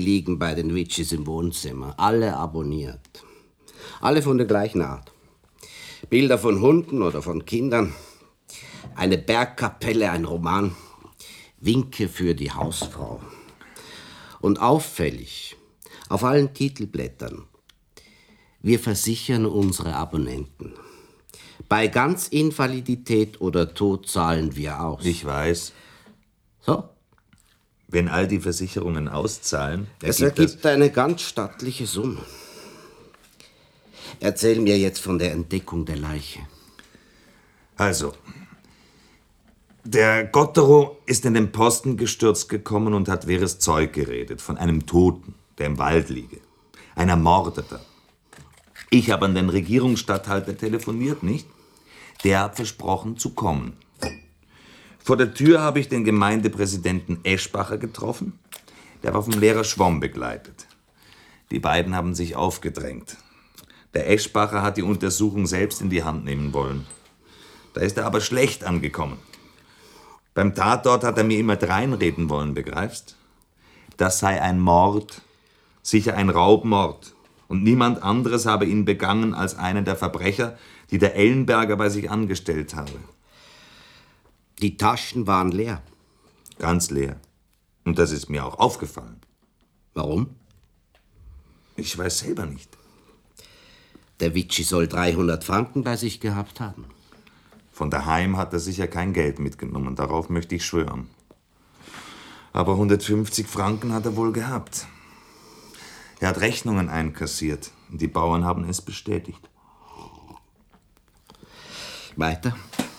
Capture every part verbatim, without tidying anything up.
liegen bei den Witschis im Wohnzimmer. Alle abonniert. Alle von der gleichen Art. Bilder von Hunden oder von Kindern. Eine Bergkapelle, ein Roman. Winke für die Hausfrau. Und auffällig, auf allen Titelblättern: wir versichern unsere Abonnenten. Bei Ganzinvalidität oder Tod zahlen wir aus. Ich weiß. So? Wenn all die Versicherungen auszahlen... Es ergibt eine ganz stattliche Summe. Erzähl mir jetzt von der Entdeckung der Leiche. Also, der Gotterow ist in den Posten gestürzt gekommen und hat wirres Zeug geredet von einem Toten, der im Wald liege. Ein Ermordeter. Ich habe an den Regierungsstatthalter telefoniert, nicht? Der hat versprochen zu kommen. Vor der Tür habe ich den Gemeindepräsidenten Eschbacher getroffen. Der war vom Lehrer Schwomm begleitet. Die beiden haben sich aufgedrängt. Der Eschbacher hat die Untersuchung selbst in die Hand nehmen wollen. Da ist er aber schlecht angekommen. Beim Tatort hat er mir immer dreinreden wollen, begreifst? Das sei ein Mord, sicher ein Raubmord. Und niemand anderes habe ihn begangen als einer der Verbrecher, die der Ellenberger bei sich angestellt habe. Die Taschen waren leer. Ganz leer. Und das ist mir auch aufgefallen. Warum? Ich weiß selber nicht. Der Witschi soll dreihundert Franken bei sich gehabt haben. Von daheim hat er sicher kein Geld mitgenommen, darauf möchte ich schwören. Aber hundertfünfzig Franken hat er wohl gehabt. Er hat Rechnungen einkassiert und die Bauern haben es bestätigt. Weiter?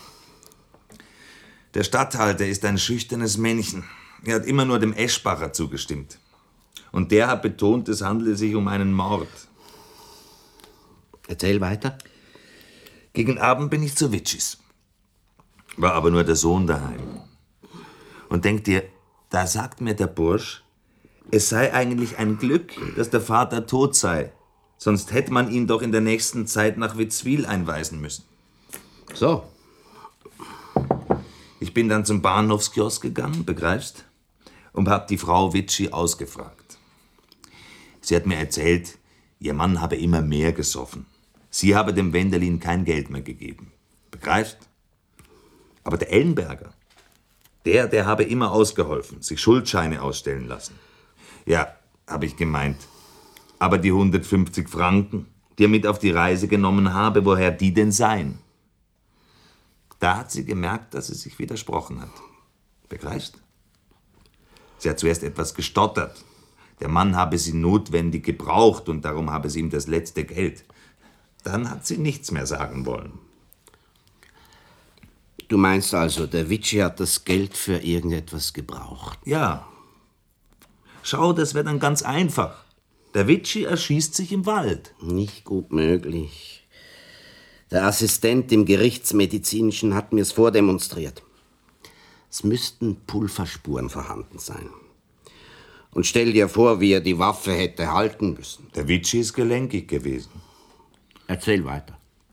Der Statthalter ist ein schüchternes Männchen. Er hat immer nur dem Eschbacher zugestimmt. Und der hat betont, es handele sich um einen Mord. Erzähl weiter. Gegen Abend bin ich zu Witschis. War aber nur der Sohn daheim. Und denk dir, da sagt mir der Bursch, es sei eigentlich ein Glück, dass der Vater tot sei. Sonst hätte man ihn doch in der nächsten Zeit nach Witzwil einweisen müssen. So. Ich bin dann zum Bahnhofskiosk gegangen, begreifst? Und hab die Frau Witschi ausgefragt. Sie hat mir erzählt, ihr Mann habe immer mehr gesoffen. Sie habe dem Wendelin kein Geld mehr gegeben. Begreifst? Aber der Ellenberger, der, der habe immer ausgeholfen, sich Schuldscheine ausstellen lassen. Ja, habe ich gemeint. Aber die hundertfünfzig Franken, die er mit auf die Reise genommen habe, woher die denn seien? Da hat sie gemerkt, dass sie sich widersprochen hat. Begreifst? Sie hat zuerst etwas gestottert. Der Mann habe sie notwendig gebraucht und darum habe sie ihm das letzte Geld. Dann hat sie nichts mehr sagen wollen. Du meinst also, der Witschi hat das Geld für irgendetwas gebraucht? Ja. Schau, das wird dann ganz einfach. Der Witschi erschießt sich im Wald. Nicht gut möglich. Der Assistent im Gerichtsmedizinischen hat mir's vordemonstriert. Es müssten Pulverspuren vorhanden sein. Und stell dir vor, wie er die Waffe hätte halten müssen. Der Witschi ist gelenkig gewesen. Erzähl weiter.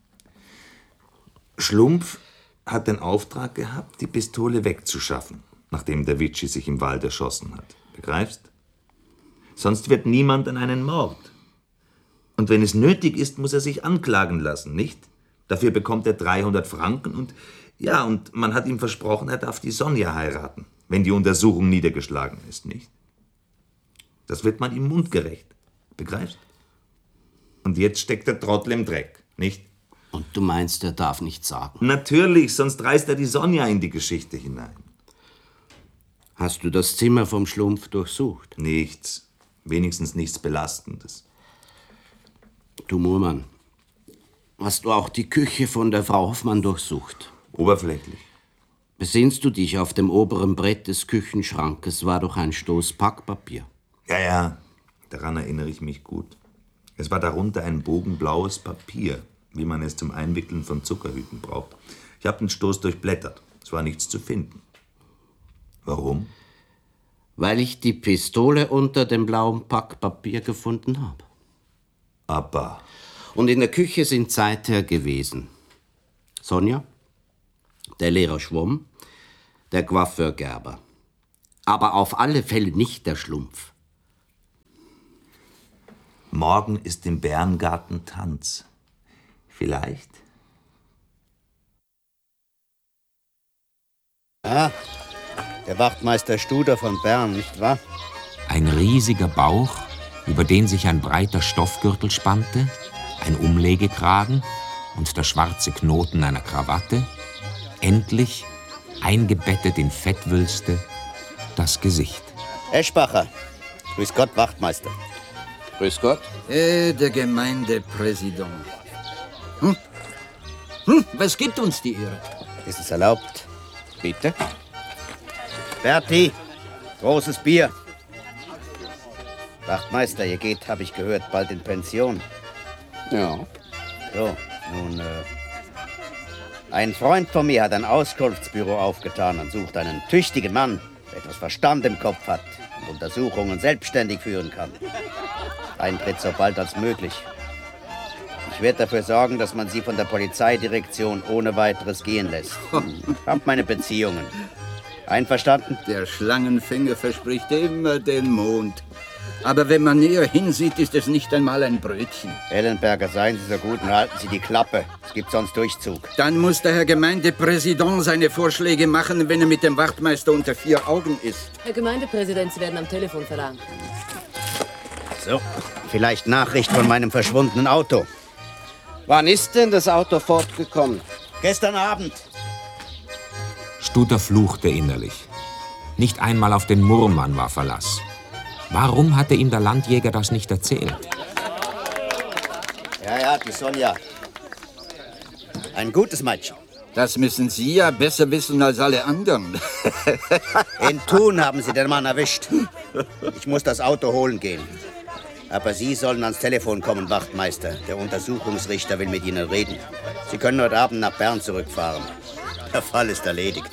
Schlumpf hat den Auftrag gehabt, die Pistole wegzuschaffen, nachdem der Witschi sich im Wald erschossen hat. Begreifst? Sonst wird niemand an einen Mord. Und wenn es nötig ist, muss er sich anklagen lassen, nicht? Dafür bekommt er dreihundert Franken und, ja, und man hat ihm versprochen, er darf die Sonja heiraten, wenn die Untersuchung niedergeschlagen ist, nicht? Das wird man ihm mundgerecht. Begreifst? Und jetzt steckt der Trottel im Dreck, nicht? Und du meinst, er darf nichts sagen? Natürlich, sonst reißt er die Sonja in die Geschichte hinein. Hast du das Zimmer vom Schlumpf durchsucht? Nichts. Wenigstens nichts Belastendes. Du Murmann, hast du auch die Küche von der Frau Hoffmann durchsucht? Oberflächlich. Besinnst du dich, auf dem oberen Brett des Küchenschrankes war doch ein Stoß Packpapier? Ja, ja, daran erinnere ich mich gut. Es war darunter ein Bogen blaues Papier, wie man es zum Einwickeln von Zuckerhüten braucht. Ich habe den Stoß durchblättert. Es war nichts zu finden. Warum? Weil ich die Pistole unter dem blauen Packpapier gefunden habe. Aber... Und in der Küche sind seither gewesen Sonja, der Lehrer Schwomm, der Coiffeur Gerber. Aber auf alle Fälle nicht der Schlumpf. Morgen ist im Bärengarten Tanz. Vielleicht? Ah, der Wachtmeister Studer von Bern, nicht wahr? Ein riesiger Bauch, über den sich ein breiter Stoffgürtel spannte, ein Umlegekragen und der schwarze Knoten einer Krawatte, endlich, eingebettet in Fettwülste, das Gesicht. Eschbacher, grüß Gott, Wachtmeister. Grüß Gott. Eh, der Gemeindepräsident. Hm? Hm, was gibt uns die Ehre? Ist es erlaubt? Bitte. Berti, großes Bier. Wachtmeister, ihr geht, habe ich gehört, bald in Pension. Ja. So, nun, äh, ein Freund von mir hat ein Auskunftsbüro aufgetan und sucht einen tüchtigen Mann, der etwas Verstand im Kopf hat und Untersuchungen selbstständig führen kann. Eintritt so bald als möglich. Ich werde dafür sorgen, dass man Sie von der Polizeidirektion ohne weiteres gehen lässt. Hab meine Beziehungen. Einverstanden? Der Schlangenfinger verspricht immer den Mond. Aber wenn man näher hinsieht, ist es nicht einmal ein Brötchen. Ellenberger, seien Sie so gut und halten Sie die Klappe. Es gibt sonst Durchzug. Dann muss der Herr Gemeindepräsident seine Vorschläge machen, wenn er mit dem Wachtmeister unter vier Augen ist. Herr Gemeindepräsident, Sie werden am Telefon verlangt. So, vielleicht Nachricht von meinem verschwundenen Auto. Wann ist denn das Auto fortgekommen? Gestern Abend. Studer fluchte innerlich. Nicht einmal auf den Murrmann war Verlass. Warum hatte ihm der Landjäger das nicht erzählt? Ja, ja, die Sonja. Ein gutes Mädchen. Das müssen Sie ja besser wissen als alle anderen. In Thun haben Sie den Mann erwischt. Ich muss das Auto holen gehen. Aber Sie sollen ans Telefon kommen, Wachtmeister. Der Untersuchungsrichter will mit Ihnen reden. Sie können heute Abend nach Bern zurückfahren. Der Fall ist erledigt.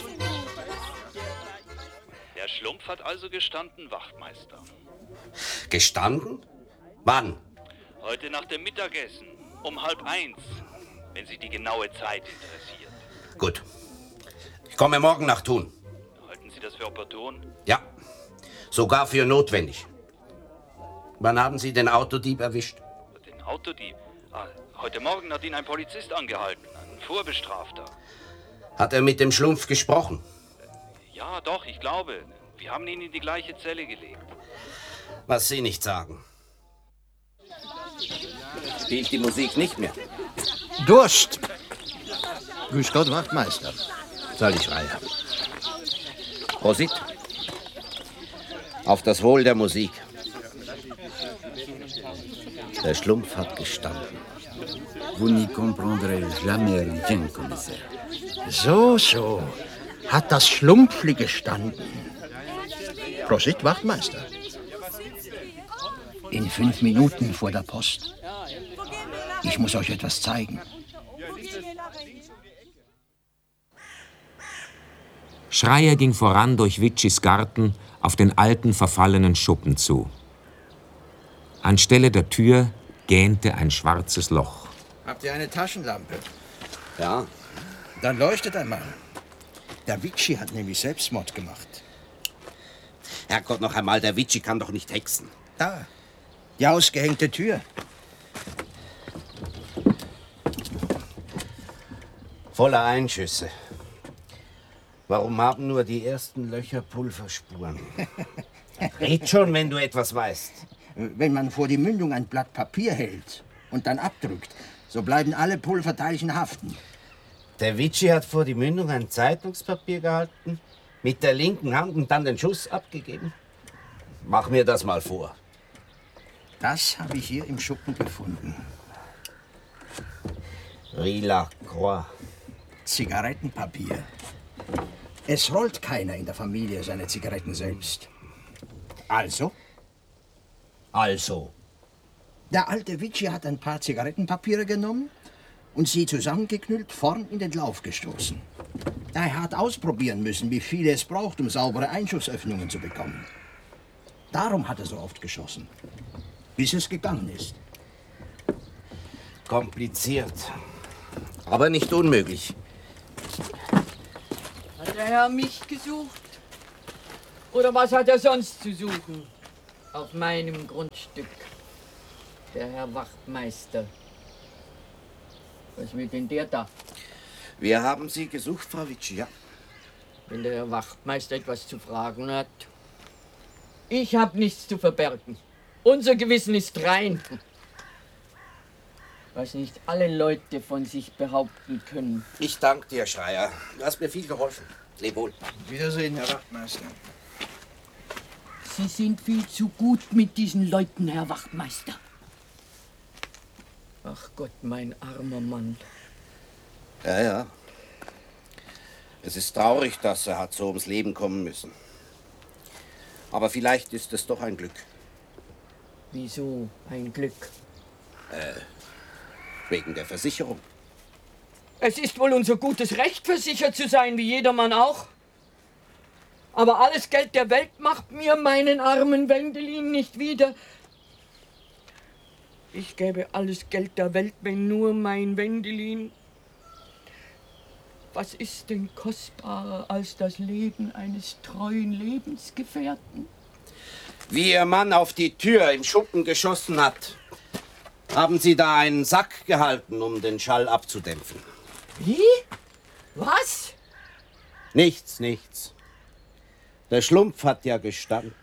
Der Schlumpf hat also gestanden, Wachtmeister. Gestanden? Wann? Heute nach dem Mittagessen, um halb eins, wenn Sie die genaue Zeit interessiert. Gut. Ich komme morgen nach Thun. Halten Sie das für opportun? Ja, sogar für notwendig. Wann haben Sie den Autodieb erwischt? Den Autodieb? Ah, heute Morgen hat ihn ein Polizist angehalten, ein Vorbestrafter. Hat er mit dem Schlumpf gesprochen? Ja, doch, ich glaube. Wir haben ihn in die gleiche Zelle gelegt. Was Sie nicht sagen. Spielt die Musik nicht mehr? Durst! Grüß Gott, Wachtmeister. Soll ich frei haben? Prosit. Auf das Wohl der Musik. Der Schlumpf hat gestanden. Vous n'y comprendrez jamais rien, Commissaire. So, so. Hat das Schlumpfli gestanden. Prosit, Wachtmeister. In fünf Minuten vor der Post. Ich muss euch etwas zeigen. Schreier ging voran durch Witschis Garten auf den alten, verfallenen Schuppen zu. Anstelle der Tür gähnte ein schwarzes Loch. Habt ihr eine Taschenlampe? Ja. Dann leuchtet einmal. Der Witschi hat nämlich Selbstmord gemacht. Herrgott, noch einmal, der Witschi kann doch nicht hexen. Da, die ausgehängte Tür. Voller Einschüsse. Warum haben nur die ersten Löcher Pulverspuren? Red schon, wenn du etwas weißt. Wenn man vor die Mündung ein Blatt Papier hält und dann abdrückt, so bleiben alle Pulverteilchen haften. Der Witschi hat vor die Mündung ein Zeitungspapier gehalten, mit der linken Hand und dann den Schuss abgegeben. Mach mir das mal vor. Das habe ich hier im Schuppen gefunden. Rila Croix. Zigarettenpapier. Es rollt keiner in der Familie seine Zigaretten selbst. Also? Also? Der alte Witschi hat ein paar Zigarettenpapiere genommen und sie zusammengeknüllt vorn in den Lauf gestoßen. Er hat ausprobieren müssen, wie viel es braucht, um saubere Einschussöffnungen zu bekommen. Darum hat er so oft geschossen, bis es gegangen ist. Kompliziert, aber nicht unmöglich. Hat der Herr mich gesucht? Oder was hat er sonst zu suchen? Auf meinem Grundstück. Der Herr Wachtmeister. Was will denn der da? Wir haben Sie gesucht, Frau Witschi, ja. Wenn der Herr Wachtmeister etwas zu fragen hat. Ich habe nichts zu verbergen. Unser Gewissen ist rein. Was nicht alle Leute von sich behaupten können. Ich danke dir, Schreier. Du hast mir viel geholfen. Leb wohl. Wiedersehen, Herr Wachtmeister. Sie sind viel zu gut mit diesen Leuten, Herr Wachtmeister. Ach Gott, mein armer Mann. Ja, ja. Es ist traurig, dass er hat so ums Leben kommen müssen. Aber vielleicht ist es doch ein Glück. Wieso ein Glück? Äh, wegen der Versicherung. Es ist wohl unser gutes Recht, versichert zu sein, wie jedermann auch. Aber alles Geld der Welt macht mir meinen armen Wendelin nicht wieder. Ich gäbe alles Geld der Welt, wenn nur mein Wendelin... Was ist denn kostbarer als das Leben eines treuen Lebensgefährten? Wie Ihr Mann auf die Tür im Schuppen geschossen hat, haben Sie da einen Sack gehalten, um den Schall abzudämpfen. Wie? Was? Nichts, nichts. Der Schlumpf hat ja gestanden.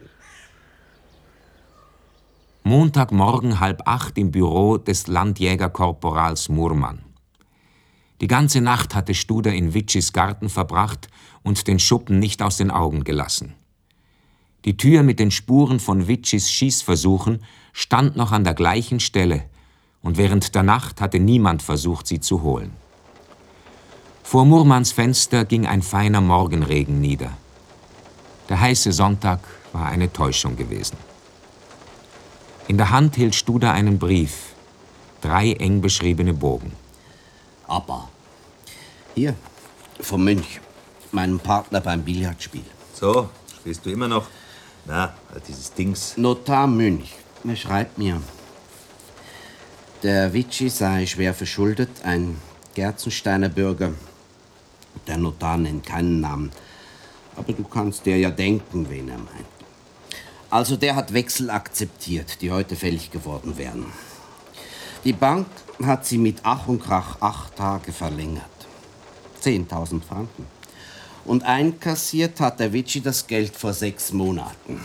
Montagmorgen halb acht im Büro des Landjägerkorporals Murmann. Die ganze Nacht hatte Studer in Witschis Garten verbracht und den Schuppen nicht aus den Augen gelassen. Die Tür mit den Spuren von Witschis Schießversuchen stand noch an der gleichen Stelle, und während der Nacht hatte niemand versucht, sie zu holen. Vor Murmanns Fenster ging ein feiner Morgenregen nieder. Der heiße Sonntag war eine Täuschung gewesen. In der Hand hielt Studer einen Brief, drei eng beschriebene Bogen. Aber hier, vom Mönch, meinem Partner beim Billardspiel. So, spielst du immer noch? Na, halt dieses Dings. Notar Mönch, er schreibt mir, der Witschi sei schwer verschuldet, ein Gerzensteiner Bürger. Der Notar nennt keinen Namen, aber du kannst dir ja denken, wen er meint. Also der hat Wechsel akzeptiert, die heute fällig geworden wären. Die Bank hat sie mit Ach und Krach acht Tage verlängert. zehntausend Franken. Und einkassiert hat der Witschi das Geld vor sechs Monaten.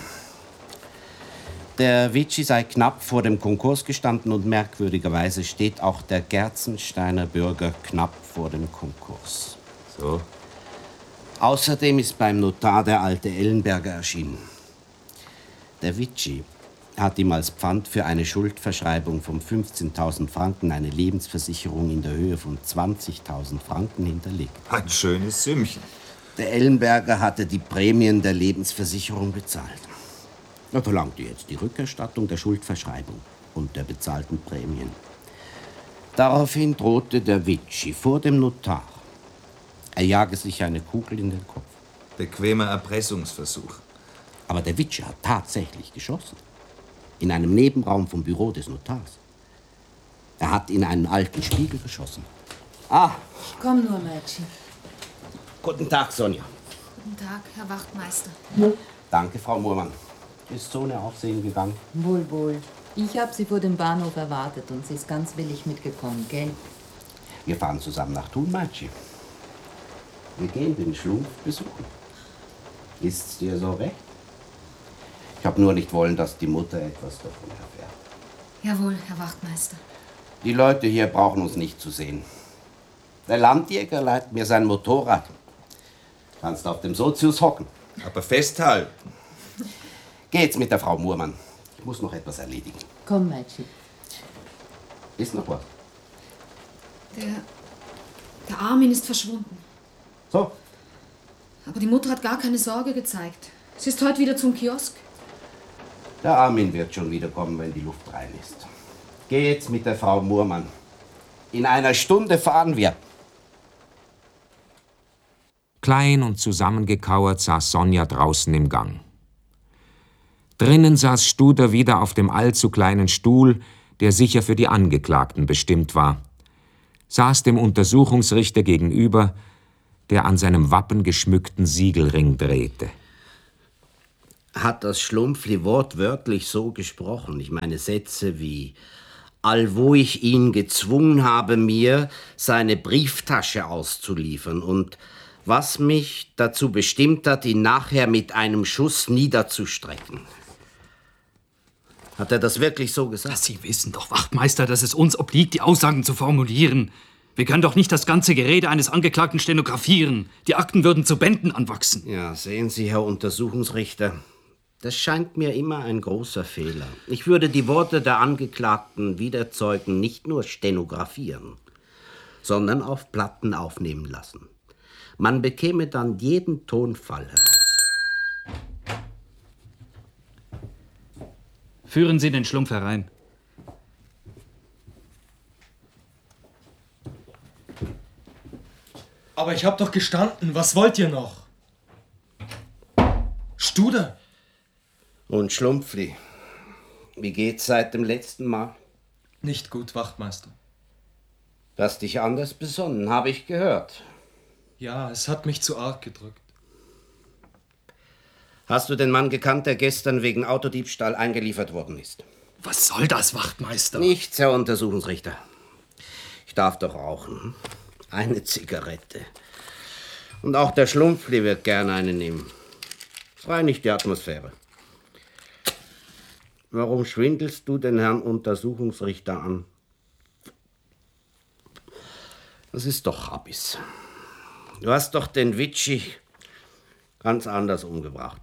Der Witschi sei knapp vor dem Konkurs gestanden und merkwürdigerweise steht auch der Gerzensteiner Bürger knapp vor dem Konkurs. So. Außerdem ist beim Notar der alte Ellenberger erschienen. Der Witschi hat ihm als Pfand für eine Schuldverschreibung von fünfzehntausend Franken eine Lebensversicherung in der Höhe von zwanzigtausend Franken hinterlegt. Ein schönes Sümmchen. Der Ellenberger hatte die Prämien der Lebensversicherung bezahlt. Er verlangte jetzt die Rückerstattung der Schuldverschreibung und der bezahlten Prämien. Daraufhin drohte der Witschi vor dem Notar, er jage sich eine Kugel in den Kopf. Bequemer Erpressungsversuch. Aber der Witschi hat tatsächlich geschossen. In einem Nebenraum vom Büro des Notars. Er hat in einen alten Spiegel geschossen. Ah, Komm nur, Mädchen. guten Tag, Sonja. Guten Tag, Herr Wachtmeister. Danke, Frau Murmann. Ist so eine Aufsehen gegangen? Wohl, wohl. Ich habe sie vor dem Bahnhof erwartet und sie ist ganz willig mitgekommen, gell? Wir fahren zusammen nach Thun, Mädchen. Wir gehen den Schlumpf besuchen. Ist's dir so recht? Ich habe nur nicht wollen, dass die Mutter etwas davon erfährt. Jawohl, Herr Wachtmeister. Die Leute hier brauchen uns nicht zu sehen. Der Landjäger leiht mir sein Motorrad. Kannst auf dem Sozius hocken. Aber festhalten. Geht's mit der Frau Murmann. Ich muss noch etwas erledigen. Komm, Mädchen. Ist noch was? Der, der Armin ist verschwunden. So? Aber die Mutter hat gar keine Sorge gezeigt. Sie ist heute wieder zum Kiosk. Der Armin wird schon wieder kommen, wenn die Luft rein ist. Geh jetzt mit der Frau Murmann. In einer Stunde fahren wir. Klein und zusammengekauert saß Sonja draußen im Gang. Drinnen saß Studer wieder auf dem allzu kleinen Stuhl, der sicher für die Angeklagten bestimmt war, saß dem Untersuchungsrichter gegenüber, der an seinem Wappen geschmückten Siegelring drehte. Hat das Schlumpfli wortwörtlich so gesprochen? Ich meine Sätze wie allwo ich ihn gezwungen habe, mir seine Brieftasche auszuliefern und was mich dazu bestimmt hat, ihn nachher mit einem Schuss niederzustrecken. Hat er das wirklich so gesagt? Sie wissen doch, Wachtmeister, dass es uns obliegt, die Aussagen zu formulieren. Wir können doch nicht das ganze Gerede eines Angeklagten stenografieren. Die Akten würden zu Bänden anwachsen. Ja, sehen Sie, Herr Untersuchungsrichter, das scheint mir immer ein großer Fehler. Ich würde die Worte der Angeklagten Widerzeugen nicht nur stenografieren, sondern auf Platten aufnehmen lassen. Man bekäme dann jeden Tonfall heraus. Führen Sie den Schlumpf herein. Aber ich hab doch gestanden. Was wollt ihr noch? Studer! Und Schlumpfli, wie geht's seit dem letzten Mal? Nicht gut, Wachtmeister. Du hast dich anders besonnen, habe ich gehört. Ja, es hat mich zu arg gedrückt. Hast du den Mann gekannt, der gestern wegen Autodiebstahl eingeliefert worden ist? Was soll das, Wachtmeister? Nichts, Herr Untersuchungsrichter. Ich darf doch rauchen. Eine Zigarette. Und auch der Schlumpfli wird gerne eine nehmen. Es reinigt die Atmosphäre. Warum schwindelst du den Herrn Untersuchungsrichter an? Das ist doch Habis. Du hast doch den Witschi ganz anders umgebracht.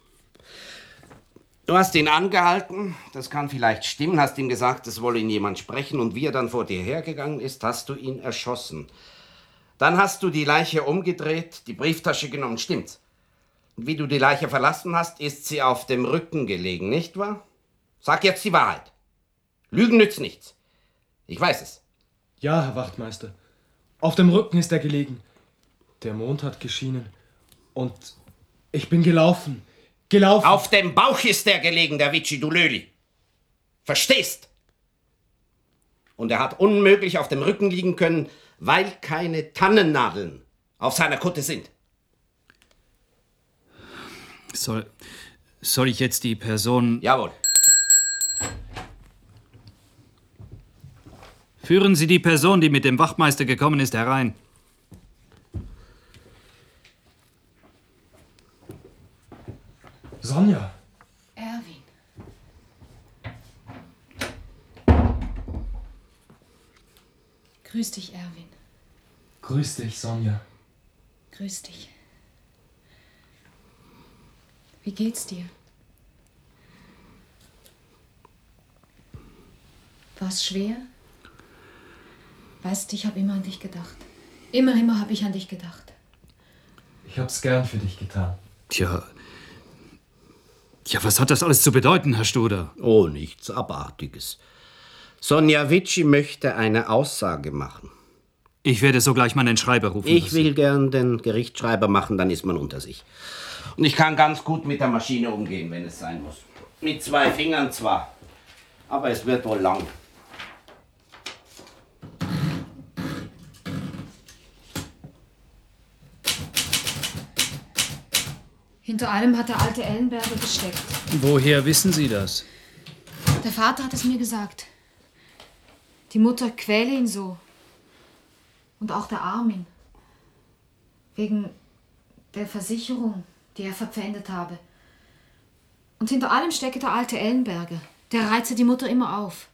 Du hast ihn angehalten, das kann vielleicht stimmen, hast ihm gesagt, es wolle ihn jemand sprechen, und wie er dann vor dir hergegangen ist, hast du ihn erschossen. Dann hast du die Leiche umgedreht, die Brieftasche genommen, stimmt's? Und wie du die Leiche verlassen hast, ist sie auf dem Rücken gelegen, nicht wahr? Sag jetzt die Wahrheit. Lügen nützt nichts. Ich weiß es. Ja, Herr Wachtmeister. Auf dem Rücken ist er gelegen. Der Mond hat geschienen. Und ich bin gelaufen. Gelaufen. Auf dem Bauch ist er gelegen, der Witschi, du Löli. Verstehst? Und er hat unmöglich auf dem Rücken liegen können, weil keine Tannennadeln auf seiner Kutte sind. Soll, soll ich jetzt die Person... Jawohl. Führen Sie die Person, die mit dem Wachtmeister gekommen ist, herein. Sonja. Erwin. Grüß dich, Erwin. Grüß dich, Sonja. Grüß dich. Wie geht's dir? War's schwer? Weißt du, ich habe immer an dich gedacht. Immer, immer habe ich an dich gedacht. Ich hab's gern für dich getan. Tja. Ja, was hat das alles zu bedeuten, Herr Studer? Oh, nichts Abartiges. Sonja Witschi möchte eine Aussage machen. Ich werde sogleich meinen Schreiber rufen Ich lassen. will gern den Gerichtsschreiber machen, dann ist man unter sich. Und ich kann ganz gut mit der Maschine umgehen, wenn es sein muss. Mit zwei Fingern zwar, aber es wird wohl lang. Hinter allem hat der alte Ellenberger gesteckt. Woher wissen Sie das? Der Vater hat es mir gesagt. Die Mutter quäle ihn so. Und auch der Armin. Wegen der Versicherung, die er verpfändet habe. Und hinter allem stecke der alte Ellenberger. Der reize die Mutter immer auf.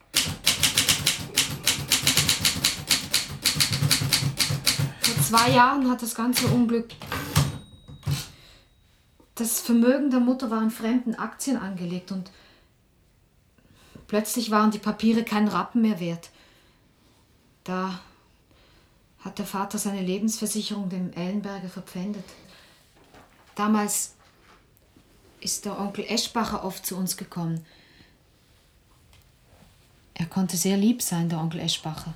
Vor zwei Jahren hat das ganze Unglück... Das Vermögen der Mutter war in fremden Aktien angelegt und plötzlich waren die Papiere keinen Rappen mehr wert. Da hat der Vater seine Lebensversicherung dem Ellenberger verpfändet. Damals ist der Onkel Eschbacher oft zu uns gekommen. Er konnte sehr lieb sein, der Onkel Eschbacher.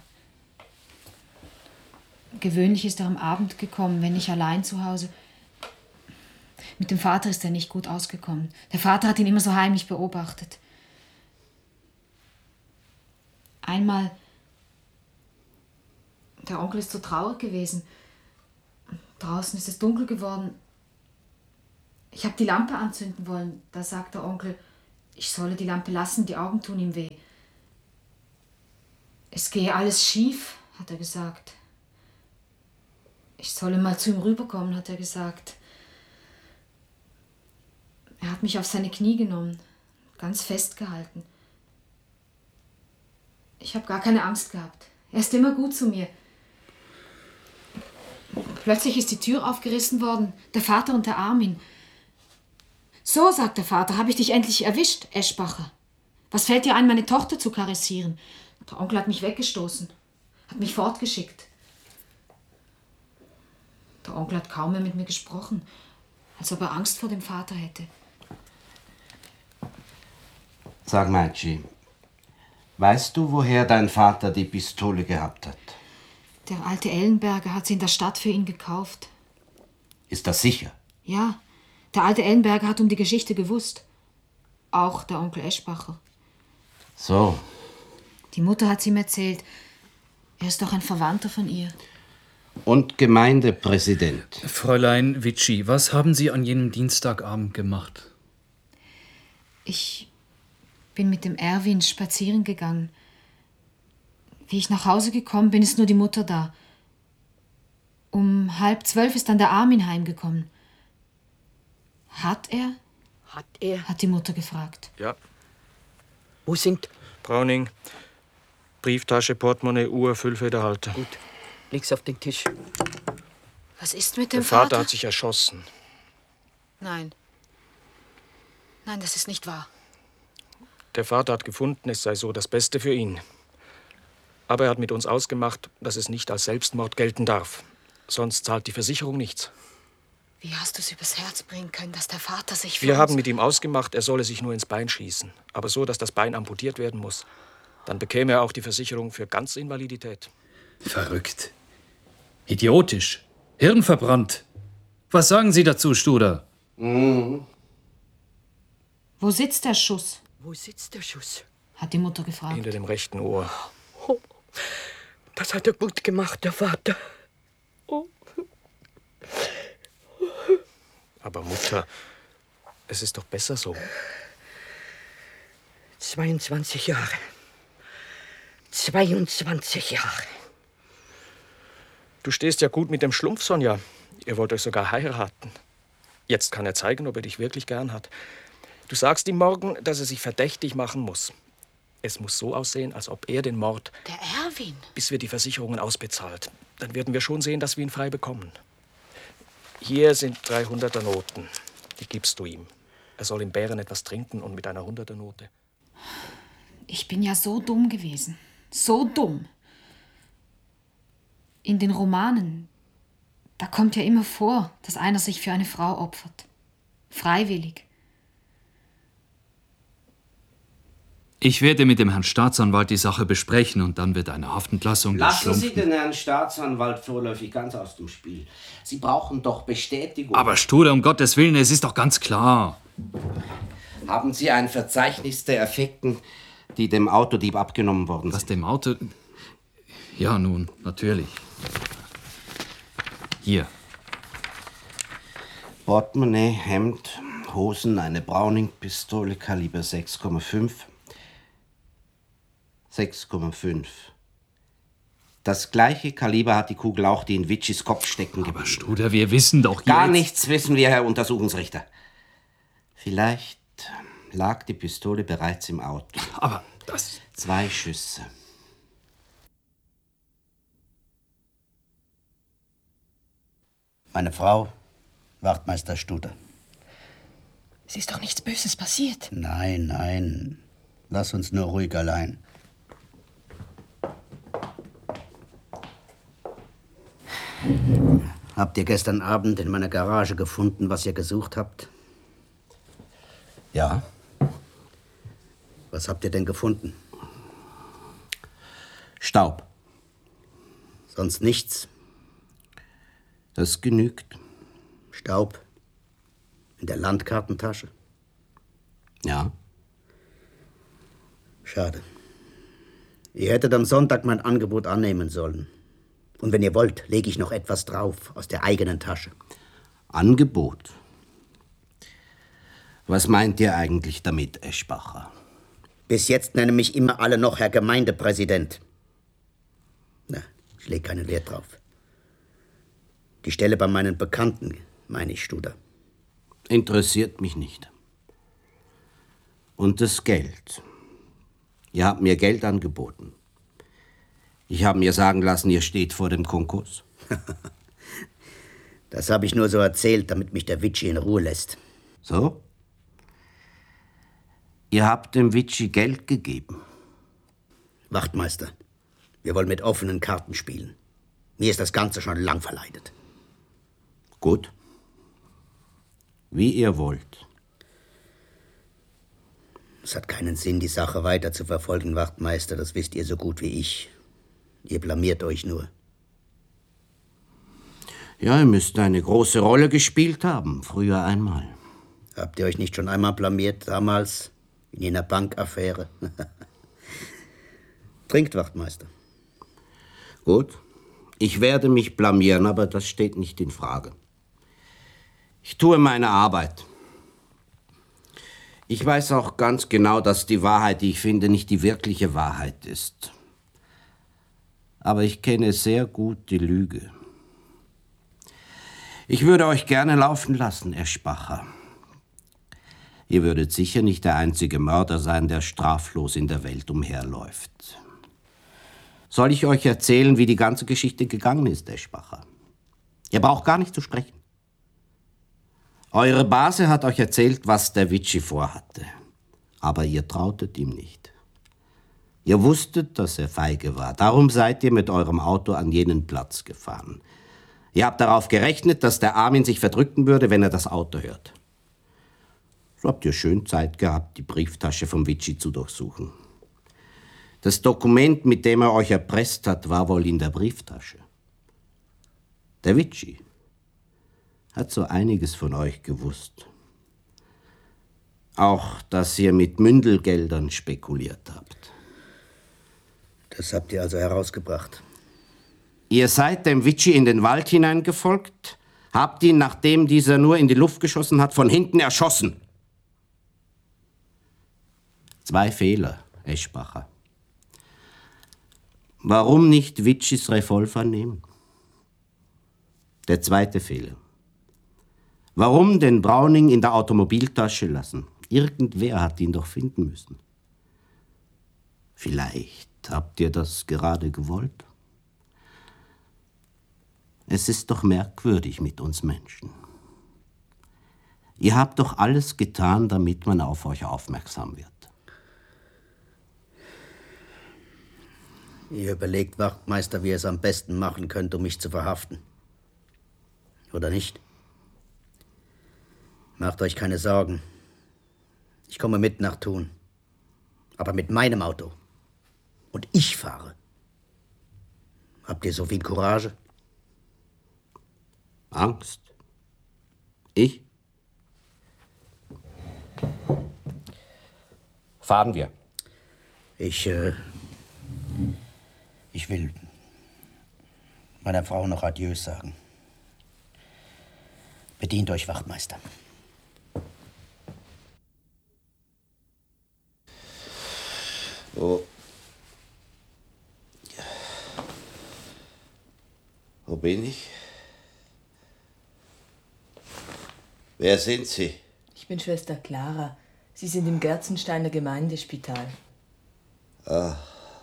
Gewöhnlich ist er am Abend gekommen, wenn ich allein zu Hause... Mit dem Vater ist er nicht gut ausgekommen. Der Vater hat ihn immer so heimlich beobachtet. Einmal, der Onkel ist so traurig gewesen. Draußen ist es dunkel geworden. Ich habe die Lampe anzünden wollen. Da sagt der Onkel, ich solle die Lampe lassen, die Augen tun ihm weh. Es gehe alles schief, hat er gesagt. Ich solle mal zu ihm rüberkommen, hat er gesagt. Er hat mich auf seine Knie genommen, ganz festgehalten. Ich habe gar keine Angst gehabt. Er ist immer gut zu mir. Plötzlich ist die Tür aufgerissen worden, der Vater und der Armin. So, sagt der Vater, habe ich dich endlich erwischt, Eschbacher. Was fällt dir ein, meine Tochter zu karessieren? Der Onkel hat mich weggestoßen, hat mich fortgeschickt. Der Onkel hat kaum mehr mit mir gesprochen, als ob er Angst vor dem Vater hätte. Sag, Meitschi, weißt du, woher dein Vater die Pistole gehabt hat? Der alte Ellenberger hat sie in der Stadt für ihn gekauft. Ist das sicher? Ja, der alte Ellenberger hat um die Geschichte gewusst. Auch der Onkel Eschbacher. So. Die Mutter hat es ihm erzählt. Er ist doch ein Verwandter von ihr. Und Gemeindepräsident. Fräulein Witschi, was haben Sie an jenem Dienstagabend gemacht? Ich bin mit dem Erwin spazieren gegangen. Wie ich nach Hause gekommen bin, ist nur die Mutter da. Um halb zwölf ist dann der Armin heimgekommen. Hat er? Hat er? Hat die Mutter gefragt. Ja. Wo sind? Browning. Brieftasche, Portemonnaie, Uhr, Füllfederhalter. Gut. Leg's auf den Tisch. Was ist mit dem Der Vater Vater? hat sich erschossen. Nein. Nein, das ist nicht wahr. Der Vater hat gefunden, es sei so das Beste für ihn. Aber er hat mit uns ausgemacht, dass es nicht als Selbstmord gelten darf. Sonst zahlt die Versicherung nichts. Wie hast du es übers Herz bringen können, dass der Vater sich für Wir uns... haben mit ihm ausgemacht, er solle sich nur ins Bein schießen. Aber so, dass das Bein amputiert werden muss. Dann bekäme er auch die Versicherung für Ganzinvalidität. Verrückt. Idiotisch. Hirnverbrannt. Was sagen Sie dazu, Studer? Mhm. Wo sitzt der Schuss? Wo sitzt der Schuss? Hat die Mutter gefragt. Hinter dem rechten Ohr. Oh, das hat er gut gemacht, der Vater. Oh. Aber Mutter, es ist doch besser so. zweiundzwanzig Jahre. zweiundzwanzig Jahre. Du stehst ja gut mit dem Schlumpf, Sonja. Ihr wollt euch sogar heiraten. Jetzt kann er zeigen, ob er dich wirklich gern hat. Du sagst ihm morgen, dass er sich verdächtig machen muss. Es muss so aussehen, als ob er den Mord... Der Erwin? Bis wir die Versicherungen ausbezahlt. Dann werden wir schon sehen, dass wir ihn frei bekommen. Hier sind dreihunderter Noten. Die gibst du ihm. Er soll in Bären etwas trinken und mit einer hunderter Note. Ich bin ja so dumm gewesen. So dumm. In den Romanen, da kommt ja immer vor, dass einer sich für eine Frau opfert. Freiwillig. Ich werde mit dem Herrn Staatsanwalt die Sache besprechen und dann wird eine Haftentlassung... Lassen Sie den Herrn Staatsanwalt vorläufig ganz aus dem Spiel. Sie brauchen doch Bestätigung. Aber Studer, um Gottes Willen, es ist doch ganz klar. Haben Sie ein Verzeichnis der Effekten, die dem Autodieb abgenommen worden sind? Was dem Auto... Ja, nun, natürlich. Hier. Portemonnaie, Hemd, Hosen, eine Browning-Pistole, Kaliber sechs Komma fünf. sechs Komma fünf. Das gleiche Kaliber hat die Kugel auch, die in Witschis Kopf stecken geblieben. Aber Studer, wir wissen doch jetzt... Gar nichts wissen wir, Herr Untersuchungsrichter. Vielleicht lag die Pistole bereits im Auto. Aber das... Zwei Schüsse. Meine Frau, Wachtmeister Studer. Es ist doch nichts Böses passiert. Nein, nein. Lass uns nur ruhig allein. Habt ihr gestern Abend in meiner Garage gefunden, was ihr gesucht habt? Ja. Was habt ihr denn gefunden? Staub. Sonst nichts? Das genügt. Staub? In der Landkartentasche? Ja. Schade. Ihr hättet am Sonntag mein Angebot annehmen sollen. Und wenn ihr wollt, lege ich noch etwas drauf aus der eigenen Tasche. Angebot? Was meint ihr eigentlich damit, Eschbacher? Bis jetzt nennen mich immer alle noch Herr Gemeindepräsident. Ich lege keinen Wert drauf. Die Stelle bei meinen Bekannten, meine ich, Studer. Interessiert mich nicht. Und das Geld. Ihr habt mir Geld angeboten. Ich habe mir sagen lassen, ihr steht vor dem Konkurs. Das habe ich nur so erzählt, damit mich der Witschi in Ruhe lässt. So? Ihr habt dem Witschi Geld gegeben. Wachtmeister, wir wollen mit offenen Karten spielen. Mir ist das Ganze schon lang verleidet. Gut. Wie ihr wollt. Es hat keinen Sinn, die Sache weiter zu verfolgen, Wachtmeister. Das wisst ihr so gut wie ich. Ihr blamiert euch nur. Ja, ihr müsst eine große Rolle gespielt haben, früher einmal. Habt ihr euch nicht schon einmal blamiert, damals, in jener Bankaffäre? Trinkt, Wachtmeister. Gut, ich werde mich blamieren, aber das steht nicht in Frage. Ich tue meine Arbeit. Ich weiß auch ganz genau, dass die Wahrheit, die ich finde, nicht die wirkliche Wahrheit ist. Aber ich kenne sehr gut die Lüge. Ich würde euch gerne laufen lassen, Eschbacher. Ihr würdet sicher nicht der einzige Mörder sein, der straflos in der Welt umherläuft. Soll ich euch erzählen, wie die ganze Geschichte gegangen ist, Eschbacher? Ihr braucht gar nicht zu sprechen. Eure Base hat euch erzählt, was der Witschi vorhatte. Aber ihr trautet ihm nicht. Ihr wusstet, dass er feige war. Darum seid ihr mit eurem Auto an jenen Platz gefahren. Ihr habt darauf gerechnet, dass der Armin sich verdrücken würde, wenn er das Auto hört. So habt ihr schön Zeit gehabt, die Brieftasche vom Witschi zu durchsuchen. Das Dokument, mit dem er euch erpresst hat, war wohl in der Brieftasche. Der Witschi hat so einiges von euch gewusst. Auch, dass ihr mit Mündelgeldern spekuliert habt. Das habt ihr also herausgebracht. Ihr seid dem Witschi in den Wald hineingefolgt, habt ihn, nachdem dieser nur in die Luft geschossen hat, von hinten erschossen. Zwei Fehler, Eschbacher. Warum nicht Witschis Revolver nehmen? Der zweite Fehler. Warum den Browning in der Automobiltasche lassen? Irgendwer hat ihn doch finden müssen. Vielleicht habt ihr das gerade gewollt? Es ist doch merkwürdig mit uns Menschen. Ihr habt doch alles getan, damit man auf euch aufmerksam wird. Ihr überlegt, Wachtmeister, wie ihr es am besten machen könnt, um mich zu verhaften. Oder nicht? Macht euch keine Sorgen. Ich komme mit nach Thun. Aber mit meinem Auto. Und ich fahre. Habt ihr so viel Courage? Angst? Ich? Fahren wir. Ich, äh, ich will meiner Frau noch Adieu sagen. Bedient euch, Wachtmeister. Wo... Wo bin ich? Wer sind Sie? Ich bin Schwester Clara. Sie sind im Gerzensteiner Gemeindespital. Ah,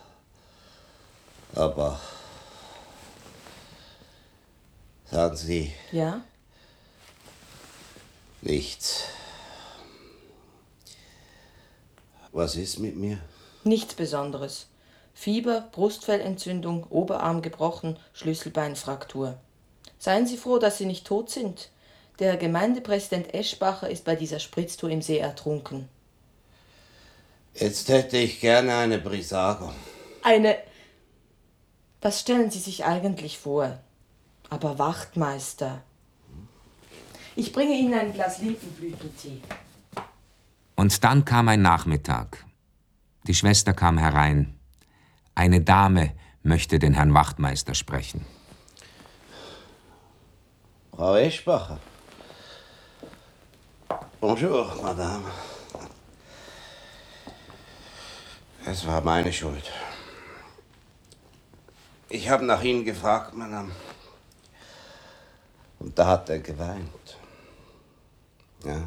aber... Sagen Sie... Ja? Nichts. Was ist mit mir? Nichts Besonderes. Fieber, Brustfellentzündung, Oberarm gebrochen, Schlüsselbeinfraktur. Seien Sie froh, dass Sie nicht tot sind. Der Gemeindepräsident Eschbacher ist bei dieser Spritztour im See ertrunken. Jetzt hätte ich gerne eine Brisago. Eine... Was stellen Sie sich eigentlich vor? Aber Wachtmeister... Ich bringe Ihnen ein Glas Lindenblütentee. Und dann kam ein Nachmittag. Die Schwester kam herein. Eine Dame möchte den Herrn Wachtmeister sprechen. Frau Eschbacher. Bonjour, Madame. Es war meine Schuld. Ich habe nach ihm gefragt, Madame. Und da hat er geweint. Ja.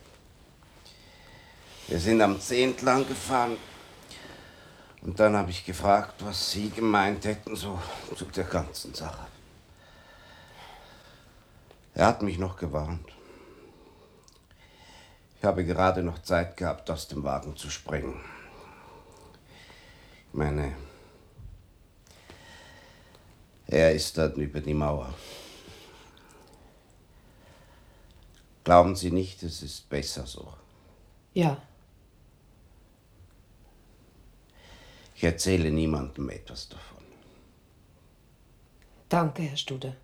Wir sind am See entlang gefahren. Und dann habe ich gefragt, was Sie gemeint hätten, so zu der ganzen Sache. Er hat mich noch gewarnt. Ich habe gerade noch Zeit gehabt, aus dem Wagen zu springen. Ich meine, er ist dann über die Mauer. Glauben Sie nicht, es ist besser so? Ja. Ich erzähle niemandem etwas davon. Danke, Herr Studer.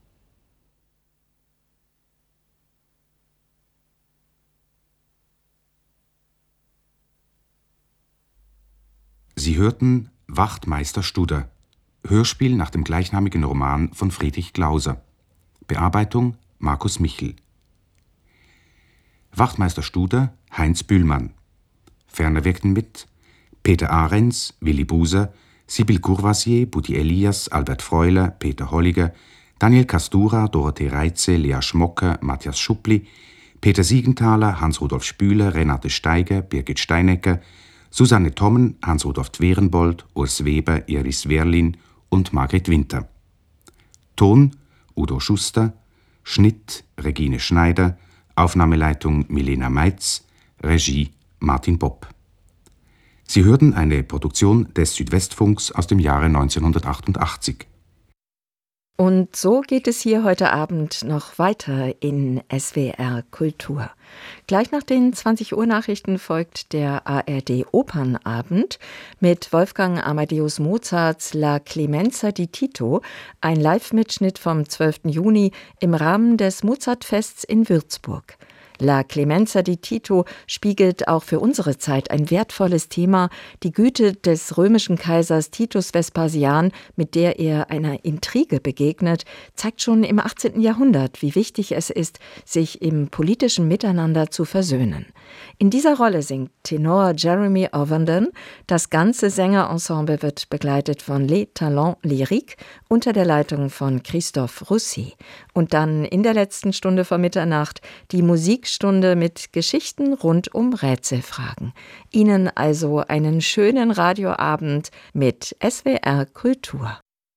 Sie hörten Wachtmeister Studer, Hörspiel nach dem gleichnamigen Roman von Friedrich Glauser. Bearbeitung Markus Michel. Wachtmeister Studer, Heinz Bühlmann. Ferner wirkten mit Peter Ahrens, Willi Buser, Sibyl Courvoisier, Buddy Elias, Albert Freuler, Peter Holliger, Daniel Kastura, Dorothee Reitze, Lea Schmocker, Matthias Schuppli, Peter Siegenthaler, Hans-Rudolf Spüler, Renate Steiger, Birgit Steinecker, Susanne Thommen, Hans-Rudolf Twerenbold, Urs Weber, Iris Werlin und Margret Winter. Ton Udo Schuster, Schnitt Regine Schneider, Aufnahmeleitung Milena Meitz, Regie Martin Bopp. Sie hörten eine Produktion des Südwestfunks aus dem Jahre neunzehnhundertachtundachtzig. Und so geht es hier heute Abend noch weiter in S W R Kultur. Gleich nach den zwanzig Uhr Nachrichten folgt der A R D Opernabend mit Wolfgang Amadeus Mozarts La Clemenza di Tito, ein Live-Mitschnitt vom zwölften Juni im Rahmen des Mozartfests in Würzburg. La Clemenza di Tito spiegelt auch für unsere Zeit ein wertvolles Thema, die Güte des römischen Kaisers Titus Vespasian, mit der er einer Intrige begegnet, zeigt schon im achtzehnten Jahrhundert, wie wichtig es ist, sich im politischen Miteinander zu versöhnen. In dieser Rolle singt Tenor Jeremy Ovenden. Das ganze Sängerensemble wird begleitet von Les Talents Lyriques unter der Leitung von Christophe Roussy. Und dann in der letzten Stunde vor Mitternacht die Musikstunde mit Geschichten rund um Rätselfragen. Ihnen also einen schönen Radioabend mit S W R Kultur.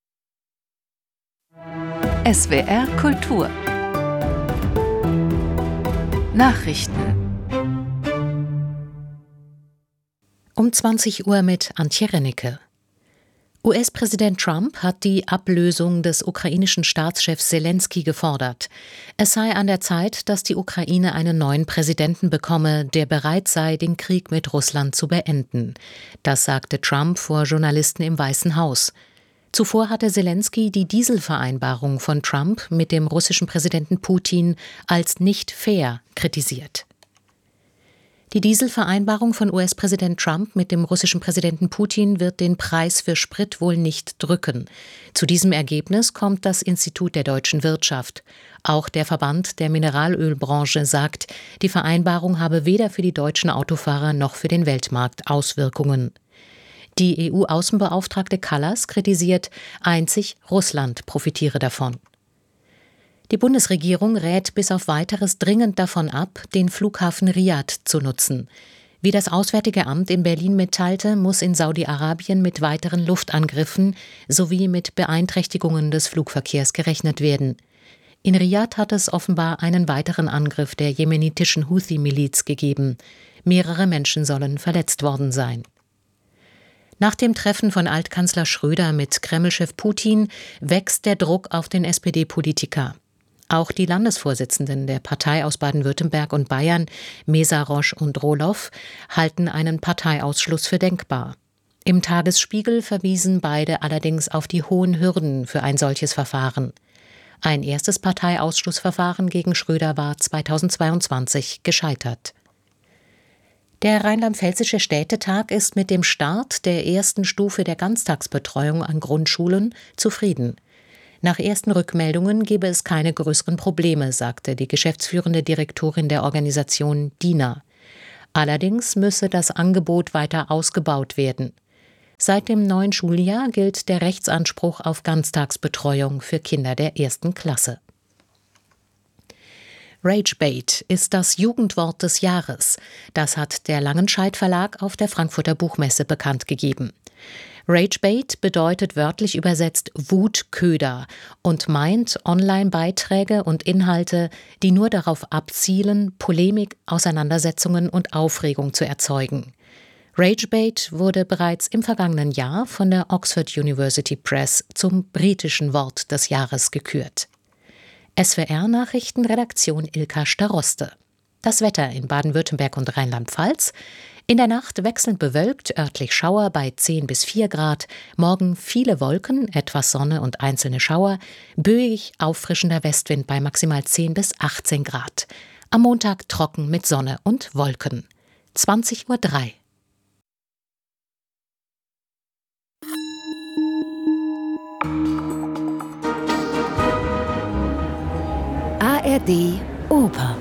S W R Kultur Nachrichten um zwanzig Uhr mit Antje Rennecke. U S-Präsident Trump hat die Ablösung des ukrainischen Staatschefs Selenskyj gefordert. Es sei an der Zeit, dass die Ukraine einen neuen Präsidenten bekomme, der bereit sei, den Krieg mit Russland zu beenden. Das sagte Trump vor Journalisten im Weißen Haus. Zuvor hatte Selenskyj die Dieselvereinbarung von Trump mit dem russischen Präsidenten Putin als nicht fair kritisiert. Die Dieselvereinbarung von U S-Präsident Trump mit dem russischen Präsidenten Putin wird den Preis für Sprit wohl nicht drücken. Zu diesem Ergebnis kommt das Institut der deutschen Wirtschaft. Auch der Verband der Mineralölbranche sagt, die Vereinbarung habe weder für die deutschen Autofahrer noch für den Weltmarkt Auswirkungen. Die E U-Außenbeauftragte Kallas kritisiert, einzig Russland profitiere davon. Die Bundesregierung rät bis auf Weiteres dringend davon ab, den Flughafen Riad zu nutzen. Wie das Auswärtige Amt in Berlin mitteilte, muss in Saudi-Arabien mit weiteren Luftangriffen sowie mit Beeinträchtigungen des Flugverkehrs gerechnet werden. In Riad hat es offenbar einen weiteren Angriff der jemenitischen Houthi-Miliz gegeben. Mehrere Menschen sollen verletzt worden sein. Nach dem Treffen von Altkanzler Schröder mit Kremlchef Putin wächst der Druck auf den S P D-Politiker. Auch die Landesvorsitzenden der Partei aus Baden-Württemberg und Bayern, Mesarosch und Rohloff, halten einen Parteiausschluss für denkbar. Im Tagesspiegel verwiesen beide allerdings auf die hohen Hürden für ein solches Verfahren. Ein erstes Parteiausschlussverfahren gegen Schröder war zweitausendzweiundzwanzig gescheitert. Der Rheinland-Pfälzische Städtetag ist mit dem Start der ersten Stufe der Ganztagsbetreuung an Grundschulen zufrieden. Nach ersten Rückmeldungen gebe es keine größeren Probleme, sagte die geschäftsführende Direktorin der Organisation D I N A. Allerdings müsse das Angebot weiter ausgebaut werden. Seit dem neuen Schuljahr gilt der Rechtsanspruch auf Ganztagsbetreuung für Kinder der ersten Klasse. Ragebait ist das Jugendwort des Jahres. Das hat der Langenscheidt Verlag auf der Frankfurter Buchmesse bekannt gegeben. Ragebait bedeutet wörtlich übersetzt Wutköder und meint Online-Beiträge und Inhalte, die nur darauf abzielen, Polemik, Auseinandersetzungen und Aufregung zu erzeugen. Ragebait wurde bereits im vergangenen Jahr von der Oxford University Press zum britischen Wort des Jahres gekürt. S W R-Nachrichtenredaktion Ilka Staroste. Das Wetter in Baden-Württemberg und Rheinland-Pfalz. In der Nacht wechselnd bewölkt, örtlich Schauer bei zehn bis vier Grad. Morgen viele Wolken, etwas Sonne und einzelne Schauer. Böig auffrischender Westwind bei maximal zehn bis achtzehn Grad. Am Montag trocken mit Sonne und Wolken. zwanzig Uhr drei. A R D Oper.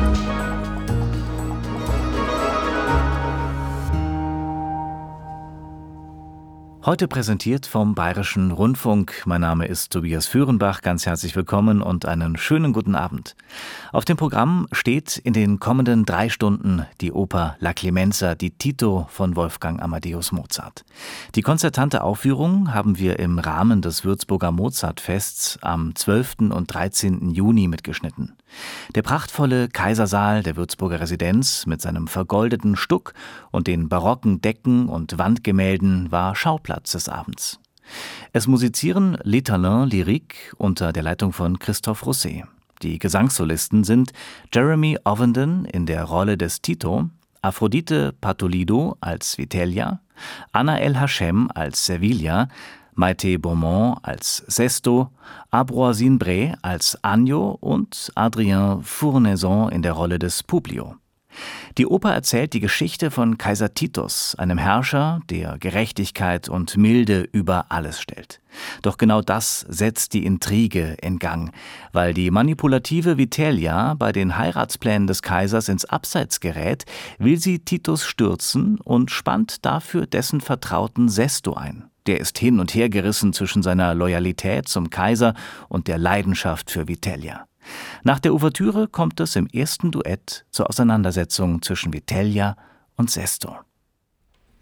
Heute präsentiert vom Bayerischen Rundfunk. Mein Name ist Tobias Führenbach. Ganz herzlich willkommen und einen schönen guten Abend. Auf dem Programm steht in den kommenden drei Stunden die Oper La Clemenza di Tito von Wolfgang Amadeus Mozart. Die konzertante Aufführung haben wir im Rahmen des Würzburger Mozartfests am zwölften und dreizehnten Juni mitgeschnitten. Der prachtvolle Kaisersaal der Würzburger Residenz mit seinem vergoldeten Stuck und den barocken Decken und Wandgemälden war Schauplatz des Abends. Es musizieren Les Talents Lyriques unter der Leitung von Christophe Rousset. Die Gesangssolisten sind Jeremy Ovenden in der Rolle des Tito, Aphrodite Patolido als Vitellia, Anna El Hachem als Servilia, Maite Beaumont als Sesto, Ambroisine Bray als Agno und Adrien Fournaison in der Rolle des Publio. Die Oper erzählt die Geschichte von Kaiser Titus, einem Herrscher, der Gerechtigkeit und Milde über alles stellt. Doch genau das setzt die Intrige in Gang, weil die manipulative Vitellia bei den Heiratsplänen des Kaisers ins Abseits gerät, will sie Titus stürzen und spannt dafür dessen Vertrauten Sesto ein. Der ist hin und her gerissen zwischen seiner Loyalität zum Kaiser und der Leidenschaft für Vitellia. Nach der Ouvertüre kommt es im ersten Duett zur Auseinandersetzung zwischen Vitellia und Sesto.